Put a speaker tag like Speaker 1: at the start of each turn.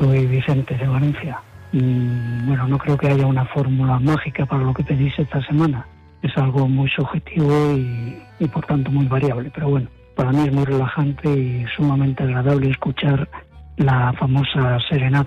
Speaker 1: Soy Vicente de Valencia. Bueno, no creo que haya una fórmula mágica para lo que pedís esta semana. Es algo muy subjetivo y por tanto muy variable. Pero bueno, para mí es muy relajante y sumamente agradable escuchar la famosa serenata